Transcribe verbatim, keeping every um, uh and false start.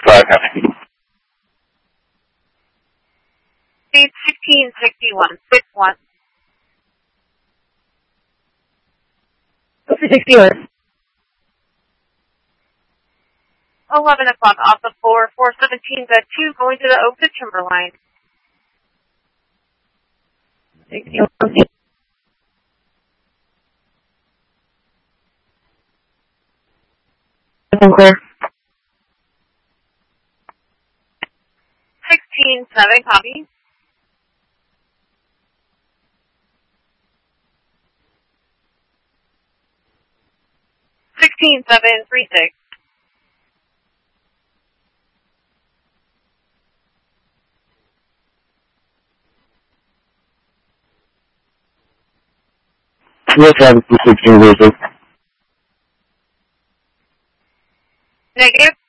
five, happy. Speed sixteen sixty-one, six one. sixty-one. eleven o'clock off the floor, four seventeen, bed two, going to the Oak to Timberline. sixty-one. Clear. sixteen seven, copy. sixteen seven, three six. We'll try to sixteen, Negative.